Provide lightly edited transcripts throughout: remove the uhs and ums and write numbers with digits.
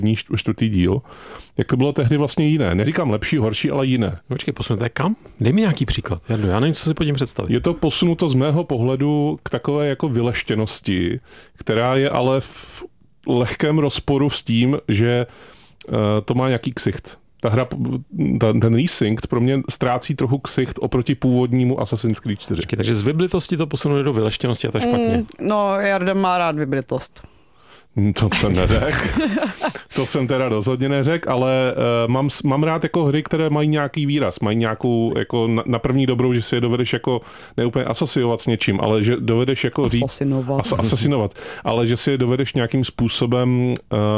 čtvrtý díl, jak to bylo tehdy vlastně jiné. Neříkám lepší, horší, ale jiné. Počkej, posunuté kam? Dej mi nějaký příklad. Já nevím, co si pod tím představit. Je to posunuto z mého pohledu k takové jako vyleštěnosti, která je ale v lehkém rozporu s tím, že to má nějaký ksicht. Ta hra, ten Resync pro mě ztrácí trochu ksicht oproti původnímu Assassin's Creed 4. Počkej, takže z vyblitosti to posunuli do vyleštěnosti a to je špatně. No, Jarda má rád vyblitost. To jsem neřekl. To jsem teda rozhodně neřekl, ale mám rád jako hry, které mají nějaký výraz, mají nějakou jako na první dobrou, že si je dovedeš jako neúplně asociovat s něčím, ale že dovedeš jako říct asasinovat, ale že si je dovedeš nějakým způsobem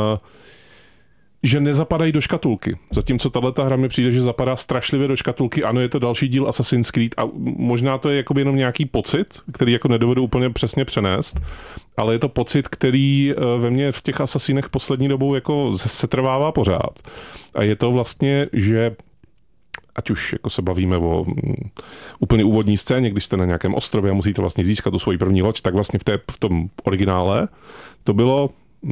že nezapadají do škatulky. Zatímco tato hra mi přijde, že zapadá strašlivě do škatulky. Ano, je to další díl Assassin's Creed a možná to je jakoby jenom nějaký pocit, který jako nedovedu úplně přesně přenést, ale je to pocit, který ve mně v těch Assassinech poslední dobou jako setrvává pořád. A je to vlastně, že ať už jako se bavíme o úplně úvodní scéně, když jste na nějakém ostrově a musíte vlastně získat tu svoji první loď, tak vlastně v tom originále to bylo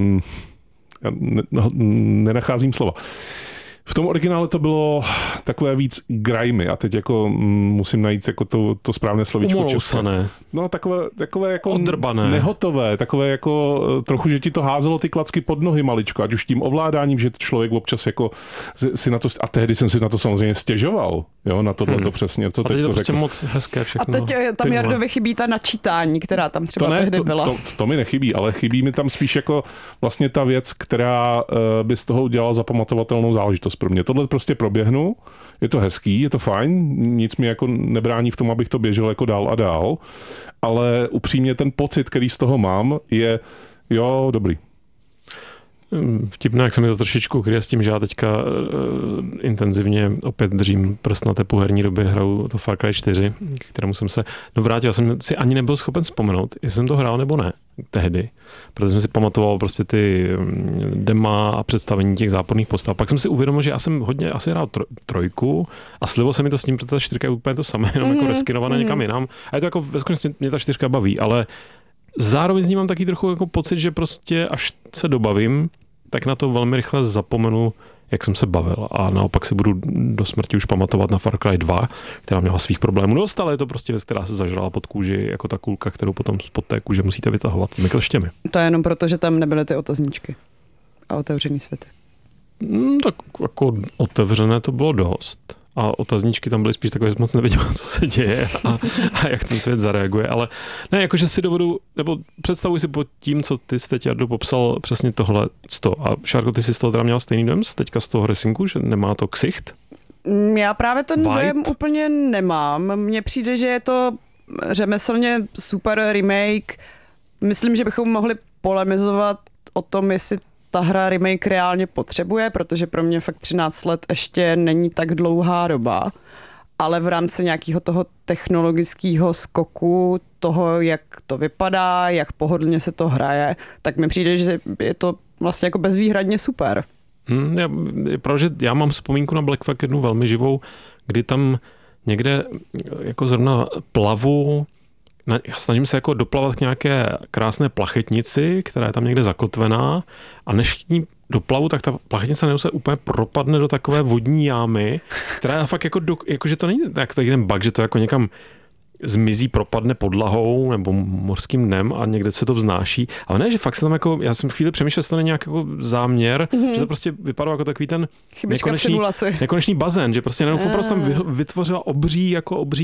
já nenacházím slova. V tom originále to bylo takové víc grimy a teď jako musím najít jako to správné slovíčko české. No takové jako odrbané, nehotové, takové jako trochu, že ti to házelo ty klacky pod nohy maličko, ať už tím ovládáním, že člověk občas jako si na to, a tehdy jsem si na to samozřejmě stěžoval, jo, na tohle přesně. To a teď je to prostě moc hezké všechno. A teď tam Jardovi chybí ta načítání, která tam třeba tehdy byla. To mi nechybí, ale chybí mi tam spíš jako vlastně ta věc, která by z toho udělala zapamatovatelnou záležitost pro mě. Tohle prostě proběhnu, je to hezký, je to fajn, nic mi jako nebrání v tom, abych to běžel jako dál a dál, ale upřímně ten pocit, který z toho mám, je jo, dobrý. Vtipné, jak se mi to trošičku kryje s tím, že já teďka intenzivně opět držím prst na tepu herní doby, hraju to Far Cry 4, k kterému jsem se vrátil. Jsem si ani nebyl schopen vzpomenout, jestli jsem to hrál nebo ne tehdy, protože jsem si pamatoval prostě ty dema a představení těch záporných postav. Pak jsem si uvědomil, že já jsem hodně asi hrál trojku a slilo se mi to s tím, protože ta 4 je úplně to samé, jenom jako reskinované někam jinam. A je to jako ve skutečnosti mě ta 4 baví, ale zároveň z ní mám taky trochu jako pocit, že prostě až se dobavím, tak na to velmi rychle zapomenu, jak jsem se bavil a naopak si budu do smrti už pamatovat na Far Cry 2, která měla svých problémů dost, ale je to prostě věc, která se zažrala pod kůži jako ta kulka, kterou potom spod té kůže musíte vytahovat těmi kleštěmi. To je jenom proto, že tam nebyly ty otazníčky a otevřený světy. Tak jako otevřené to bylo dost. A otazníčky tam byly spíš takové, že moc nevěděl, co se děje a jak ten svět zareaguje, ale ne, jakože si dovedu, nebo představuji si pod tím, co ty jsi teď, Jardo, popsal přesně tohle. A Šárko, ty jsi z toho teda měl stejný dojem, teďka z toho Resyncu, že nemá to ksicht? Já právě ten dojem úplně nemám. Mně přijde, že je to řemeslně super remake. Myslím, že bychom mohli polemizovat o tom, jestli ta hra remake reálně potřebuje, protože pro mě fakt 13 let ještě není tak dlouhá doba, ale v rámci nějakého toho technologického skoku, toho, jak to vypadá, jak pohodlně se to hraje, tak mi přijde, že je to vlastně jako bezvýhradně super. Protože já mám vzpomínku na Black Flag jednu velmi živou, kdy tam někde jako zrovna plavu, já snažím se jako doplavat k nějaké krásné plachetnici, která je tam někde zakotvená a než k ní doplavu, tak ta plachetnice se úplně propadne do takové vodní jámy, která fakt jako že to není tak ten bug, že to jako někam zmizí, propadne podlahou nebo mořským dnem a někde se to vznáší. Ale ne, že fakt se tam jako, já jsem chvíli přemýšlel, že to není nějaký jako záměr, že to prostě vypadalo jako takový ten nekonečný bazén, že prostě opravdu tam vytvořila obří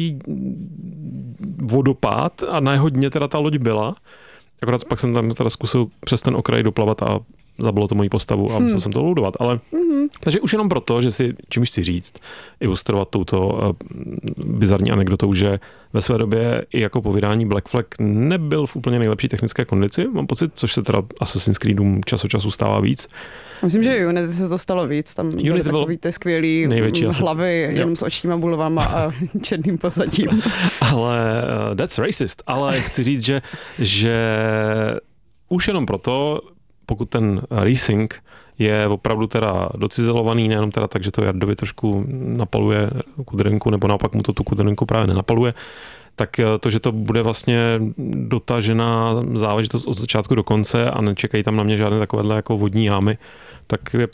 vodopád a na jeho dně teda ta loď byla. Akorát pak jsem tam teda zkusil přes ten okraj doplavat a zabilo to moji postavu a musel jsem to loadovat, ale takže už jenom proto, že si, čím chci říct, ilustrovat touto bizarní anekdotou, že ve své době i jako po vydání Black Flag nebyl v úplně nejlepší technické kondici, mám pocit, což se teda Assassin's Creedům čas od času stává víc. Myslím, že Unity se to stalo víc, tam byly takový ty skvělý hlavy jenom s očníma bulovama a černým pozadím. Ale that's racist, ale chci říct, že už jenom proto, pokud ten Resync je opravdu teda docizelovaný, nejenom teda tak, že to Jardovi trošku napaluje kudrnku, nebo naopak mu to tu kudrnku právě nenapaluje, tak to, že to bude vlastně dotažená záležitost od začátku do konce a nečekají tam na mě žádné takovéhle jako vodní jámy, tak je